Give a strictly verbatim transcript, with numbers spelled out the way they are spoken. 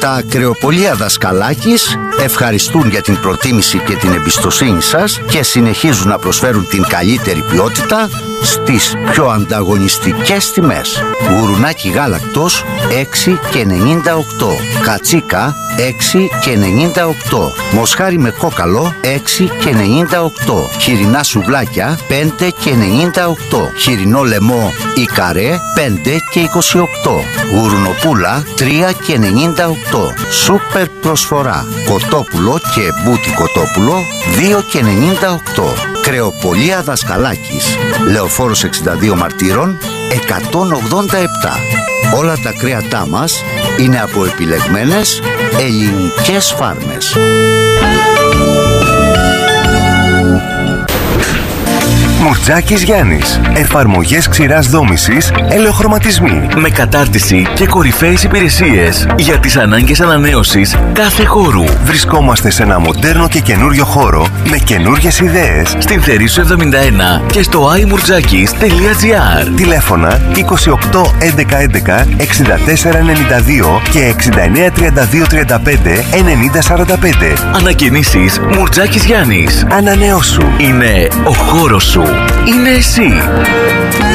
Τα κρεοπολία Δασκαλάκης ευχαριστούν για την προτίμηση και την εμπιστοσύνη σας και συνεχίζουν να προσφέρουν την καλύτερη ποιότητα στις πιο ανταγωνιστικές τιμές. Γουρουνάκι γάλακτος έξι και ενενήντα οκτώ, κατσίκα έξι και ενενήντα οκτώ, μοσχάρι με κόκαλο έξι και ενενήντα οκτώ, χοιρινά σουβλάκια πέντε και ενενήντα οκτώ, χοιρινό λαιμό ή καρέ πέντε και είκοσι οκτώ, γουρουνοπούλα τρία και ενενήντα οκτώ. Σούπερ προσφορά. Κοτόπουλο και μπούτι κοτόπουλο δύο και ενενήντα οκτώ. Κρεοπολία Δασκαλάκης, Λεωφόρος εξήντα δύο Μαρτύρων εκατόν ογδόντα επτά. Όλα τα κρέατά μας είναι από επιλεγμένες ελληνικές φάρμες. Μουρτζάκης Γιάννης. Εφαρμογές ξηράς δόμησης, ελαιοχρωματισμοί. Με κατάρτιση και κορυφαίες υπηρεσίες για τις ανάγκες ανανέωσης κάθε χώρου. Βρισκόμαστε σε ένα μοντέρνο και καινούριο χώρο με καινούριες ιδέες. Στην Θερήσου εβδομήντα ένα και στο άι μουρτζάκης τελεία τζι άρ. Τηλέφωνα είκοσι οκτώ έντεκα έντεκα εξήντα τέσσερα ενενήντα δύο και εξήντα εννέα τριάντα δύο τριάντα πέντε ενενήντα σαράντα πέντε. Ανακοινήσεις Μουρτζάκης Γιάννης. Ανανεώσου. Είναι ο χώρος σου. Είναι εσύ.